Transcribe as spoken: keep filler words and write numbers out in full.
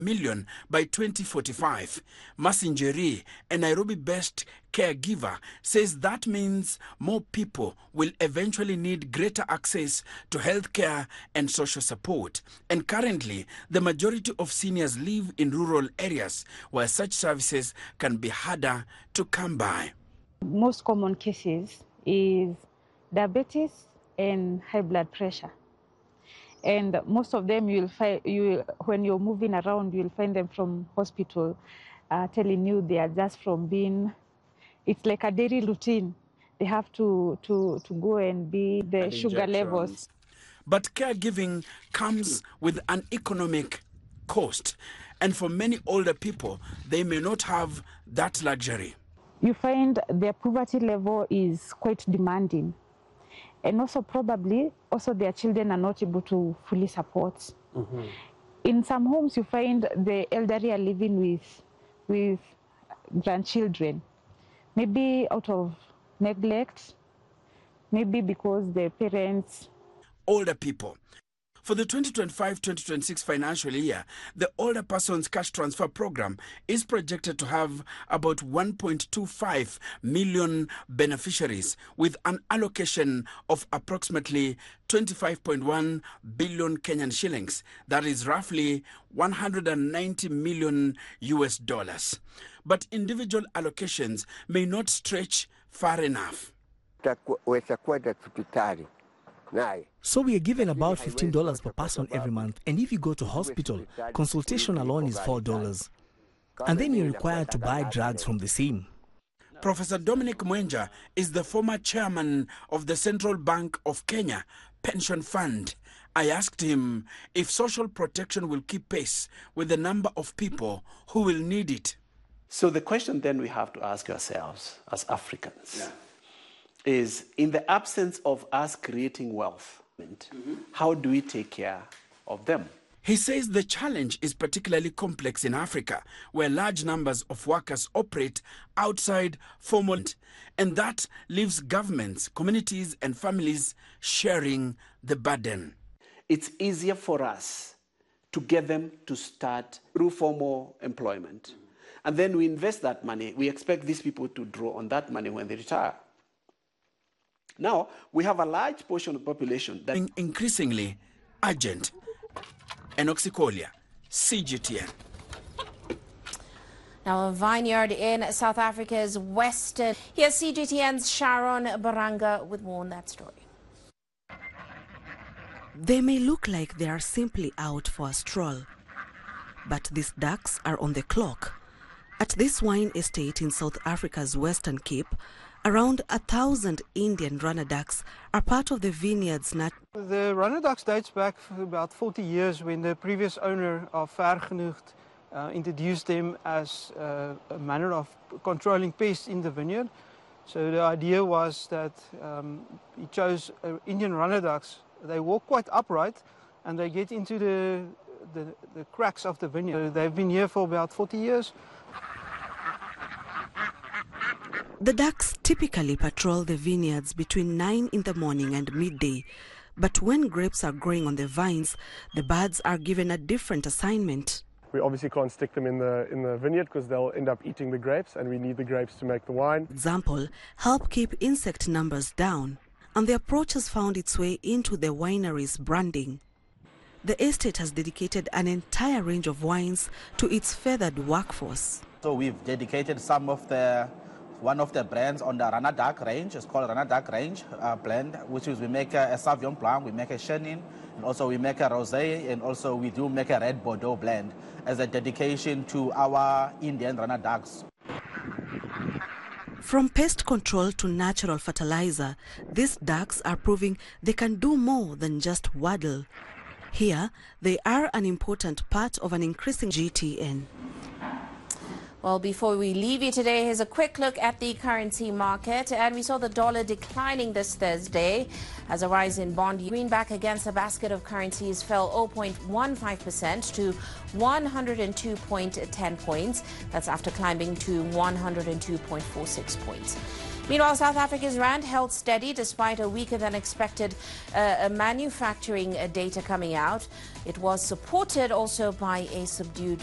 million by twenty forty-five. Masinjeri, a Nairobi-based caregiver, says that means more people will eventually need greater access to healthcare and social support. And currently, the majority of seniors live in rural areas where such services can be harder to come by. Most common cases is diabetes and high blood pressure. And most of them, you'll find, you, when you're moving around, you'll find them from hospital uh, telling you they are just from being, it's like a daily routine. They have to, to, to go and be the and sugar levels. But caregiving comes with an economic cost. And for many older people, they may not have that luxury. You find their poverty level is quite demanding. And also probably, also their children are not able to fully support. Mm-hmm. In some homes, you find the elderly are living with, with grandchildren, maybe out of neglect, maybe because their parents... Older people. For the twenty twenty-five twenty twenty-six financial year, the Older Persons Cash Transfer Program is projected to have about one point two five million beneficiaries, with an allocation of approximately twenty-five point one billion Kenyan shillings. That is roughly one hundred ninety million U S dollars. But individual allocations may not stretch far enough. So we are given about fifteen dollars per person every month, and if you go to hospital, consultation alone is four dollars. And then you're required to buy drugs from the same. Professor Dominic Mwenja is the former chairman of the Central Bank of Kenya Pension Fund. I asked him if social protection will keep pace with the number of people who will need it. So the question then we have to ask ourselves as Africans, yeah, is in the absence of us creating wealth, mm-hmm, how do we take care of them? He says the challenge is particularly complex in Africa, where large numbers of workers operate outside formal, and that leaves governments, communities, and families sharing the burden. It's easier for us to get them to start through formal employment. Mm-hmm. And then we invest that money. We expect these people to draw on that money when they retire. Now, we have a large portion of the population that... increasingly urgent. Enoch Sikolia, C G T N. Now, a vineyard in South Africa's western... Here's C G T N's Sharon Baranga with more on that story. They may look like they are simply out for a stroll, but these ducks are on the clock. At this wine estate in South Africa's Western Cape, around a thousand Indian runner ducks are part of the vineyard's nat. The runner ducks dates back for about forty years when the previous owner of Vergenoegd uh, introduced them as uh, a manner of controlling pests in the vineyard. So the idea was that um, he chose uh, Indian runner ducks. They walk quite upright and they get into the, the, the cracks of the vineyard. They've been here for about forty years. The ducks typically patrol the vineyards between nine in the morning and midday. But when grapes are growing on the vines, the birds are given a different assignment. We obviously can't stick them in the, in the vineyard because they'll end up eating the grapes, and we need the grapes to make the wine. Example, help keep insect numbers down. And the approach has found its way into the winery's branding. The estate has dedicated an entire range of wines to its feathered workforce. So we've dedicated some of the One of the brands on the Runner Duck range is called Runner Duck range uh, blend, which is we make a, a Sauvignon Blanc, we make a Chenin, and also we make a Rosé, and also we do make a Red Bordeaux blend as a dedication to our Indian Runner Ducks. From pest control to natural fertilizer, these ducks are proving they can do more than just waddle. Here, they are an important part of an increasing G T N. Well, before we leave you today, here's a quick look at the currency market. And we saw the dollar declining this Thursday as a rise in bond greenback against a basket of currencies fell zero point one five percent to one hundred two point one zero points. That's after climbing to one hundred two point four six points. Meanwhile, South Africa's rand held steady despite a weaker than expected uh, manufacturing data coming out. It was supported also by a subdued